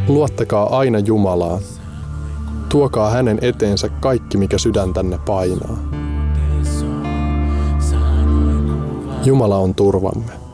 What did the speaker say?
Luottakaa aina Jumalaan. Tuokaa hänen eteensä kaikki, mikä sydäntänne painaa. Jumala on turvamme.